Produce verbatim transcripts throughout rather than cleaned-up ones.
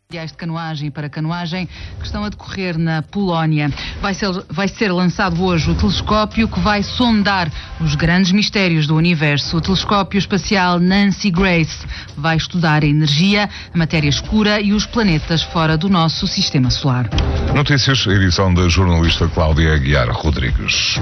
de canoagem e paracanoagem que estão a decorrer na Polónia. Vai ser, vai ser lançado hoje o telescópio que vai sondar os grandes mistérios do universo. O telescópio espacial Nancy Grace vai estudar a energia, a matéria escura e os planetas fora do nosso sistema solar. Notícias, edição da jornalista Cláudia Aguiar Rodrigues.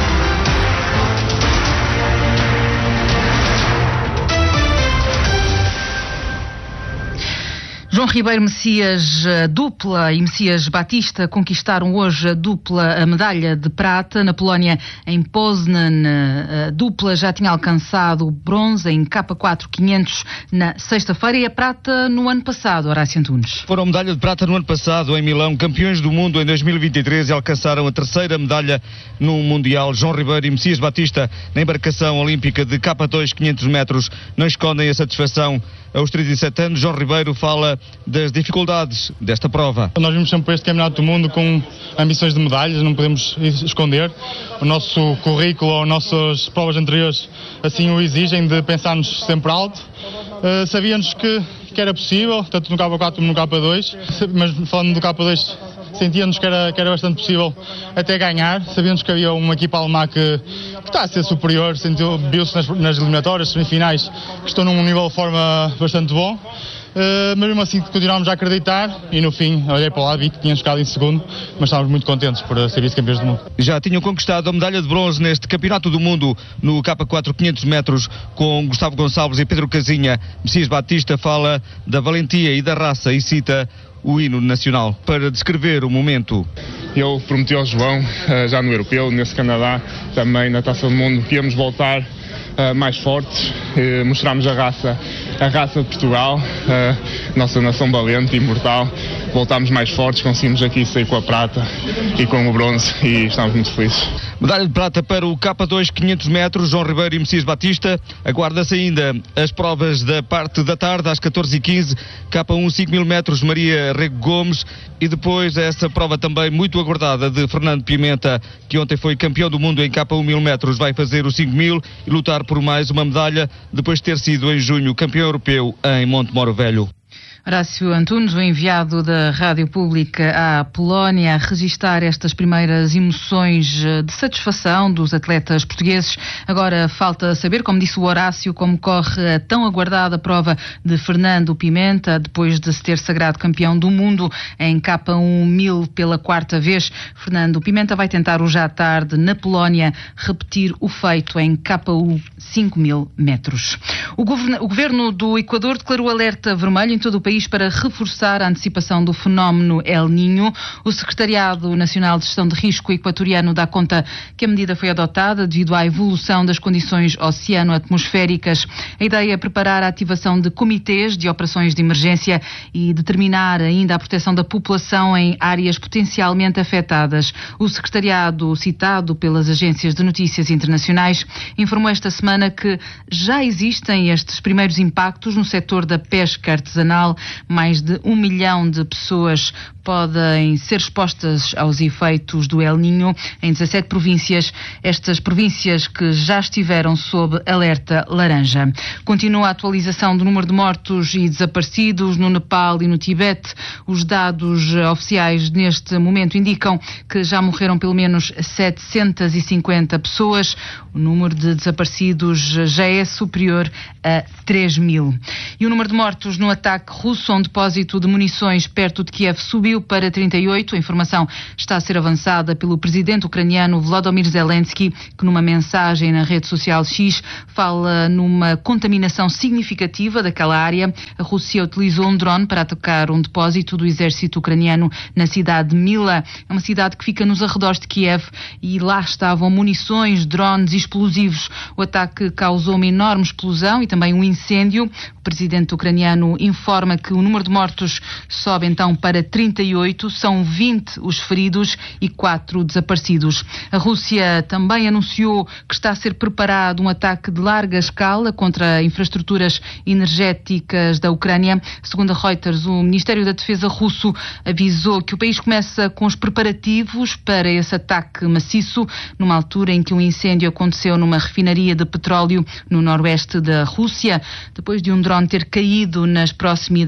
João Ribeiro, Messias dupla e Messias Batista conquistaram hoje a dupla a medalha de prata. Na Polónia, em Poznan, a dupla já tinha alcançado o bronze em K quatro quinhentos na sexta-feira e a prata no ano passado, Horácio Antunes. Foram medalha de prata no ano passado em Milão, campeões do mundo em dois mil e vinte e três e alcançaram a terceira medalha no Mundial. João Ribeiro e Messias Batista, na embarcação olímpica de K dois quinhentos metros, não escondem a satisfação. Aos trinta e sete anos, João Ribeiro fala das dificuldades desta prova. Nós vimos sempre para este campeonato do mundo com ambições de medalhas, não podemos esconder. O nosso currículo, as nossas provas anteriores assim o exigem, de pensarmos sempre alto. Uh, sabíamos que, que era possível, tanto no K quatro como no K dois, mas falando do K dois, sentíamos que era, que era bastante possível até ganhar. Sabíamos que havia uma equipa alemã que, que está a ser superior, viu-se nas, nas eliminatórias, semifinais, que estão num nível de forma bastante bom. Uh, mas mesmo assim continuámos a acreditar e no fim olhei para lá, vi que tínhamos ficado em segundo, mas estávamos muito contentes por ser vice-campeões do mundo. Já tinham conquistado a medalha de bronze neste campeonato do mundo no K quatro quinhentos metros com Gustavo Gonçalves e Pedro Casinha. Messias Batista fala da valentia e da raça e cita o hino nacional para descrever o momento. Eu prometi ao João, já no Europeu, nesse Canadá, também na Taça do Mundo, que íamos voltar Uh, mais fortes, uh, mostramos a raça, a raça de Portugal, uh, nossa nação valente e imortal. Voltámos mais fortes, conseguimos aqui sair com a prata e com o bronze e estamos muito felizes. Medalha de prata para o K dois quinhentos metros, João Ribeiro e Messias Batista. Aguarda-se ainda as provas da parte da tarde, às catorze e quinze, K um cinco mil metros, Maria Rego Gomes, e depois essa prova também muito aguardada de Fernando Pimenta, que ontem foi campeão do mundo em K um mil metros, vai fazer os cinco mil e lutar por mais uma medalha, depois de ter sido em junho campeão europeu em Montemoro Velho. Horácio Antunes, o enviado da Rádio Pública à Polónia, a registar estas primeiras emoções de satisfação dos atletas portugueses. Agora falta saber, como disse o Horácio, como corre a tão aguardada prova de Fernando Pimenta, depois de se ter sagrado campeão do mundo em K um mil pela quarta vez. Fernando Pimenta vai tentar hoje à tarde, na Polónia, repetir o feito em K um cinco mil metros. O governo, o governo do Equador declarou alerta vermelho em todo o país para reforçar a antecipação do fenómeno El Niño. O Secretariado Nacional de Gestão de Risco Equatoriano dá conta que a medida foi adotada devido à evolução das condições oceano-atmosféricas. A ideia é preparar a ativação de comitês de operações de emergência e determinar ainda a proteção da população em áreas potencialmente afetadas. O secretariado, citado pelas agências de notícias internacionais, informou esta semana que já existem estes primeiros impactos no setor da pesca artesanal. Mais de um milhão de pessoas podem ser expostas aos efeitos do El Niño em dezassete províncias, estas províncias que já estiveram sob alerta laranja. Continua a atualização do número de mortos e desaparecidos no Nepal e no Tibete. Os dados oficiais neste momento indicam que já morreram pelo menos setecentas e cinquenta pessoas. O número de desaparecidos já é superior a três mil. E o número de mortos no ataque russo a um depósito de munições perto de Kiev subiu para trinta e oito. A informação está a ser avançada pelo presidente ucraniano Volodymyr Zelensky, que numa mensagem na rede social X fala numa contaminação significativa daquela área. A Rússia utilizou um drone para atacar um depósito do exército ucraniano na cidade de Mila. É uma cidade que fica nos arredores de Kiev e lá estavam munições, drones e explosivos. O ataque causou uma enorme explosão e também um incêndio. O presidente ucraniano informa que o número de mortos sobe então para trinta e oito, são vinte os feridos e quatro desaparecidos. A Rússia também anunciou que está a ser preparado um ataque de larga escala contra infraestruturas energéticas da Ucrânia. Segundo a Reuters, o Ministério da Defesa russo avisou que o país começa com os preparativos para esse ataque maciço, numa altura em que um incêndio aconteceu numa refinaria de petróleo no noroeste da Rússia, depois de um drone ter caído nas proximidades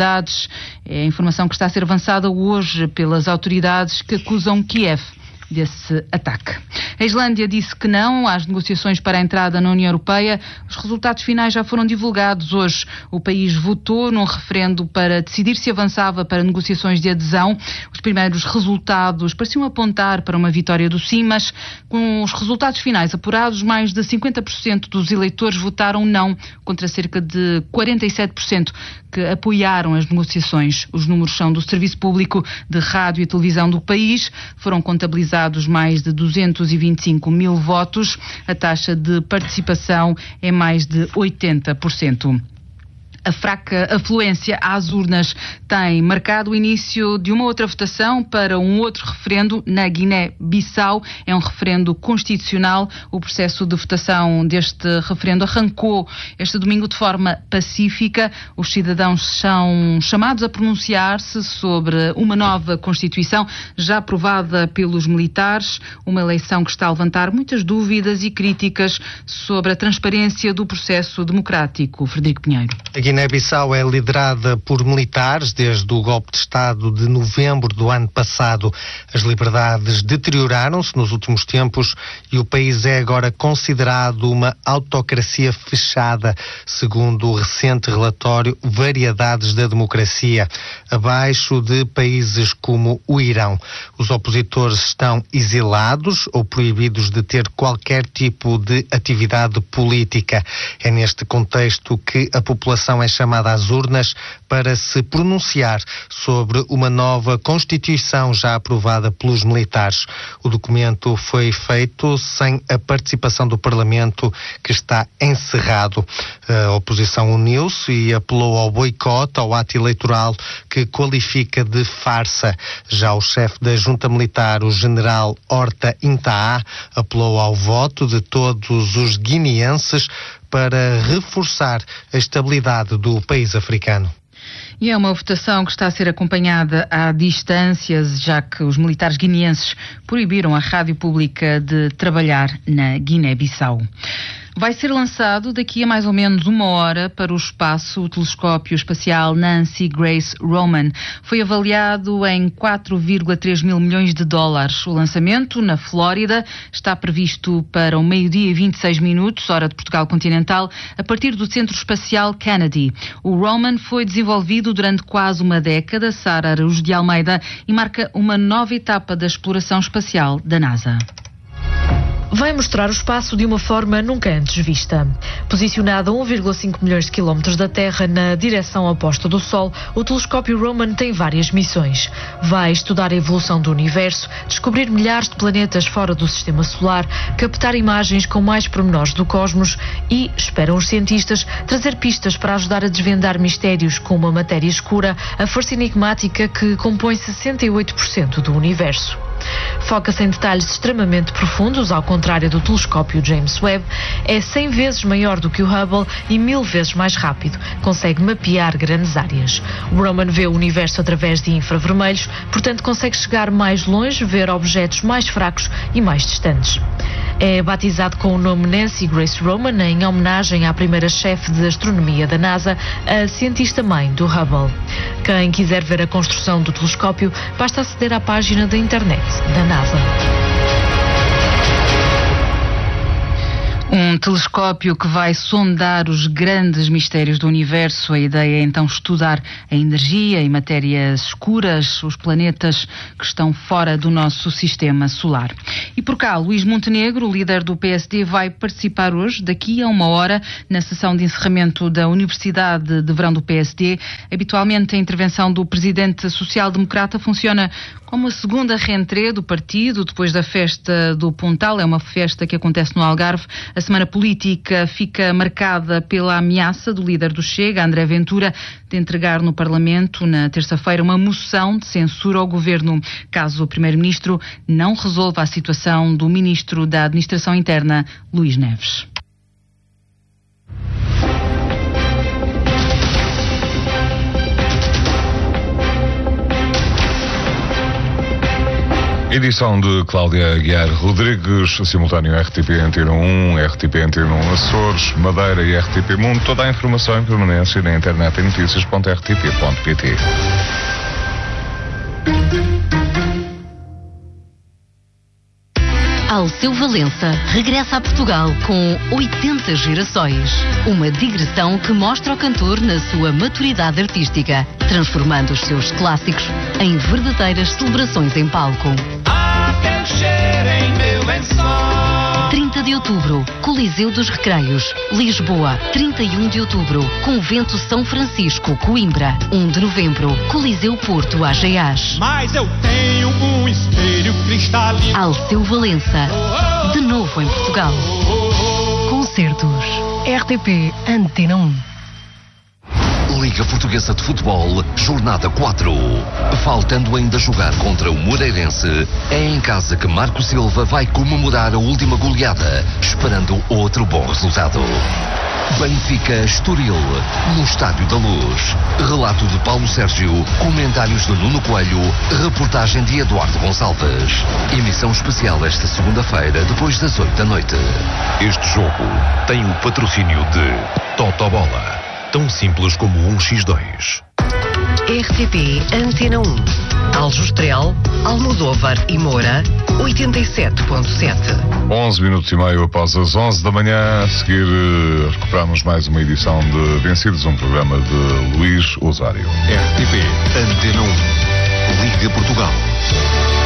autoridades. É a informação que está a ser avançada hoje pelas autoridades que acusam Kiev desse ataque. A Islândia disse que não às negociações para a entrada na União Europeia. Os resultados finais já foram divulgados hoje. O país votou num referendo para decidir se avançava para negociações de adesão. Os primeiros resultados pareciam apontar para uma vitória do sim, mas com os resultados finais apurados, mais de cinquenta por cento dos eleitores votaram não, contra cerca de quarenta e sete por cento que apoiaram as negociações. Os números são do Serviço Público de Rádio e Televisão do país. Foram contabilizados mais de duzentos e vinte e cinco mil votos. A taxa de participação é mais de oitenta por cento. A fraca afluência às urnas tem marcado o início de uma outra votação para um outro referendo na Guiné-Bissau. É um referendo constitucional. O processo de votação deste referendo arrancou este domingo de forma pacífica. Os cidadãos são chamados a pronunciar-se sobre uma nova Constituição já aprovada pelos militares. Uma eleição que está a levantar muitas dúvidas e críticas sobre a transparência do processo democrático. Frederico Pinheiro. A Guiné-Bissau é liderada por militares desde o golpe de Estado de novembro do ano passado. As liberdades deterioraram-se nos últimos tempos e o país é agora considerado uma autocracia fechada, segundo o recente relatório Variedades da Democracia, abaixo de países como o Irão. Os opositores estão exilados ou proibidos de ter qualquer tipo de atividade política. É neste contexto que a população é chamada às urnas para se pronunciar sobre uma nova Constituição já aprovada pelos militares. O documento foi feito sem a participação do Parlamento, que está encerrado. A oposição uniu-se e apelou ao boicote ao ato eleitoral, que qualifica de farsa. Já o chefe da junta militar, o general Horta Intaa, apelou ao voto de todos os guineenses para reforçar a estabilidade do país africano. E é uma votação que está a ser acompanhada à distância, já que os militares guineenses proibiram a rádio pública de trabalhar na Guiné-Bissau. Vai ser lançado daqui a mais ou menos uma hora para o espaço o telescópio espacial Nancy Grace Roman. Foi avaliado em quatro vírgula três mil milhões de dólares. O lançamento, na Flórida, está previsto para o meio-dia e vinte e seis minutos, hora de Portugal continental, a partir do Centro Espacial Kennedy. O Roman foi desenvolvido durante quase uma década, Sara Araújo de Almeida, e marca uma nova etapa da exploração espacial da NASA. Vai mostrar o espaço de uma forma nunca antes vista. Posicionado a um vírgula cinco milhões de quilómetros da Terra na direção oposta do Sol, o telescópio Roman tem várias missões. Vai estudar a evolução do universo, descobrir milhares de planetas fora do sistema solar, captar imagens com mais pormenores do cosmos e, esperam os cientistas, trazer pistas para ajudar a desvendar mistérios como a matéria escura, a força enigmática que compõe sessenta e oito por cento do universo. Foca-se em detalhes extremamente profundos, ao contrário do telescópio James Webb. É cem vezes maior do que o Hubble e mil vezes mais rápido. Consegue mapear grandes áreas. O Roman vê o universo através de infravermelhos, portanto consegue chegar mais longe, ver objetos mais fracos e mais distantes. É batizado com o nome Nancy Grace Roman em homenagem à primeira chefe de astronomia da NASA, a cientista-mãe do Hubble. Quem quiser ver a construção do telescópio, basta aceder à página da internet da NASA. Um telescópio que vai sondar os grandes mistérios do universo. A ideia é então estudar a energia e matérias escuras, os planetas que estão fora do nosso sistema solar. E por cá, Luís Montenegro, líder do P S D, vai participar hoje, daqui a uma hora, na sessão de encerramento da Universidade de Verão do P S D. Habitualmente, a intervenção do presidente social-democrata funciona como a segunda rentrée do partido, depois da festa do Pontal. É uma festa que acontece no Algarve. A semana política fica marcada pela ameaça do líder do Chega, André Ventura, de entregar no Parlamento, na terça-feira, uma moção de censura ao governo, caso o primeiro-ministro não resolva a situação do ministro da Administração Interna, Luís Neves. Edição de Cláudia Aguiar Rodrigues, simultâneo R T P Antena um, R T P Antena um Açores, Madeira e R T P Mundo. Toda a informação em permanência na internet em notícias ponto r t p ponto p t. Alceu Valença regressa a Portugal com oitenta gerações. Uma digressão que mostra o cantor na sua maturidade artística, transformando os seus clássicos em verdadeiras celebrações em palco. Até o cheiro em meu lençol. trinta de outubro, Coliseu dos Recreios, Lisboa. trinta e um de outubro, Convento São Francisco, Coimbra. um de novembro, Coliseu Porto, Ageás. Mas eu tenho um espelho cristalino. Alceu Valença, de novo em Portugal. Concertos, R T P Antena um. Liga Portuguesa de Futebol, Jornada quatro. Faltando ainda jogar contra o Moreirense, é em casa que Marco Silva vai comemorar a última goleada, esperando outro bom resultado. Benfica Estoril, no Estádio da Luz. Relato de Paulo Sérgio, comentários de Nuno Coelho, reportagem de Eduardo Gonçalves. Emissão especial esta segunda-feira, depois das oito da noite. Este jogo tem o patrocínio de Totobola. Tão simples como um x dois. R T P Antena um. Aljustrel, Almodóvar e Moura, oitenta e sete ponto sete. onze minutos e meio após as onze da manhã. A seguir, recuperamos mais uma edição de Vencidos, um programa de Luís Osário. R T P Antena um. Liga Portugal.